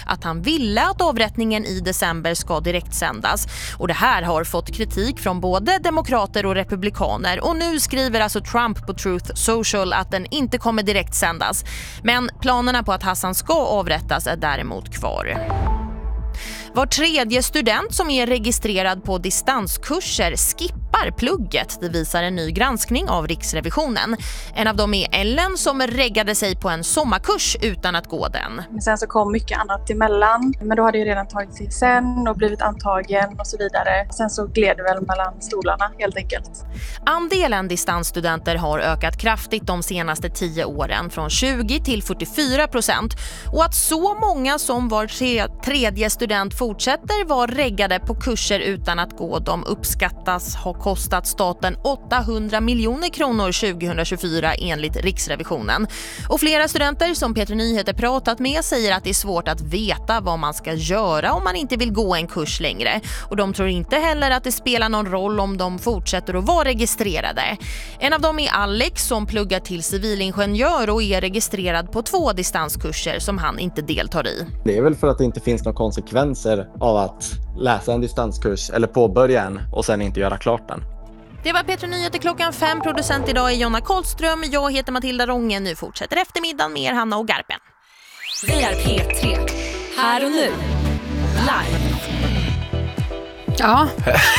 att han ville att avrättningen i december ska direktsändas. Och det här har fått kritik från både demokrater och republikaner. Och nu skriver alltså Trump på Truth Social att den inte kommer direktsändas. Men planerna på att Hassan ska avrättas är däremot kvar. Var tredje student som är registrerad på distanskurser skippar plugget, det visar en ny granskning av Riksrevisionen. En av dem är Ellen som reggade sig på en sommarkurs utan att gå den. Men sen så kom mycket annat emellan, men då hade jag redan tagit sig sen och blivit antagen och så vidare. Sen så gled det väl mellan stolarna helt enkelt. Andelen distansstudenter har ökat kraftigt de senaste 10 åren, från 20 till 44%. Och att så många som var tredje student fortsätter vara reggade på kurser utan att gå, de uppskattas ha kostat staten 800 miljoner kronor 2024 enligt Riksrevisionen. Och flera studenter som Peter Nyheter pratat med säger att det är svårt att veta vad man ska göra om man inte vill gå en kurs längre. Och de tror inte heller att det spelar någon roll om de fortsätter att vara registrerade. En av dem är Alex som pluggar till civilingenjör och är registrerad på 2 distanskurser som han inte deltar i. Det är väl för att det inte finns några konsekvenser av att läsa en distanskurs eller påbörja en och sen inte göra klart den. Det var Peter Nyheter klockan 5. Producent idag är Jonna Karlström. Jag heter Matilda Rongen. Nu fortsätter eftermiddagen med Hanna och Garpen. Vi är P3. Här och nu. Live. Ja.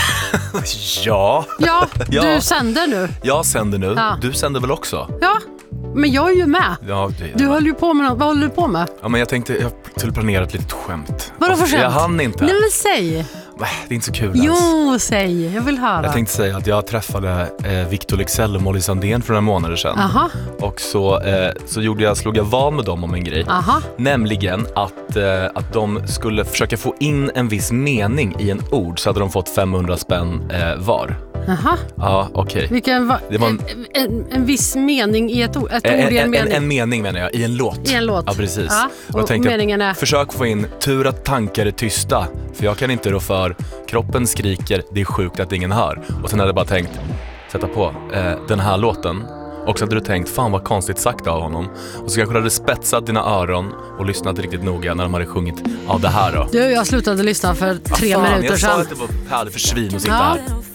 Ja. Ja, du sänder nu. Jag sänder nu. Ja. Du sänder väl också? Ja, men jag är ju med. Ja, du håller ju på med något. Vad håller du på med? Ja, men jag skulle planera ett litet skämt. Vadå för skämt? Jag hann inte. Nej, men säg. Det är inte så kul Jo, ens. säg. Jag vill höra. Jag tänkte säga att jag träffade Victor Leksell och Molly Sandén för några månader sedan. Aha. Och så slog jag vad med dem om en grej. Aha. Nämligen att de skulle försöka få in en viss mening i en ord, så hade de fått 500 spänn var. Aha. Ja, okej. Vilken det var en viss mening i ett ord i en mening. En mening menar jag, i en låt. I en låt. Ja, precis. Ja. Och jag tänkte, meningen är... försök få in tur att tankar är tysta. För jag kan inte rå för, kroppen skriker, det är sjukt att ingen hör. Och sen hade jag bara tänkt, sätta på den här låten. Och så hade du tänkt, fan vad konstigt sagt av honom. Och så kanske du hade spetsat dina öron och lyssnat riktigt noga när de hade sjungit det här då. Du, jag slutade lyssna för 3 minuter sedan. Jag sa att det var härligt för svin att sitta här.